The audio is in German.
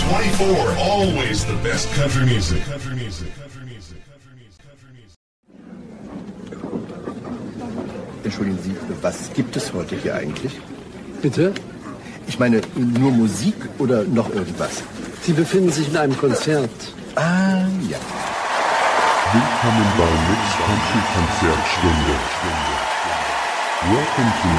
24, always the best country music. Country music. Country music. Country music. Country music. Entschuldigen Sie, was gibt es heute hier eigentlich? Bitte? Ich meine, nur Musik oder noch irgendwas? Sie befinden sich in einem Konzert. Ah, ja. Willkommen bei Mix Country Konzertstunde. Welcome to